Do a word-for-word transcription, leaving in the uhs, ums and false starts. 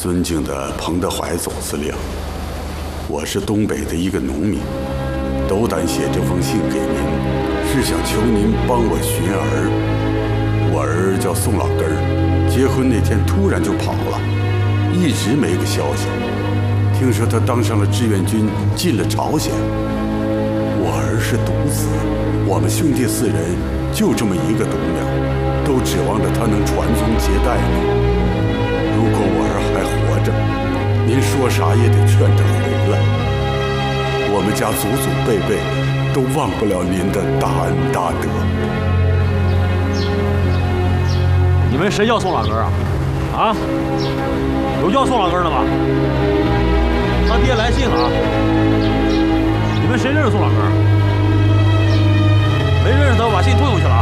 尊敬的彭德怀总司令，我是东北的一个农民，斗胆写这封信给您，是想求您帮我寻儿。我儿叫宋老根儿，结婚那天突然就跑了，一直没个消息。听说他当上了志愿军，进了朝鲜。我儿是独子，我们兄弟四人就这么一个独苗，都指望着他能传宗接代呢。如果我儿还活着，您说啥也得劝他回来。我们家祖祖辈辈都忘不了您的大恩大德。 你们谁叫宋老根啊？啊？有叫宋老根的吗？他爹来信了。你们谁认识宋老根？没认识他，把信退回去了啊！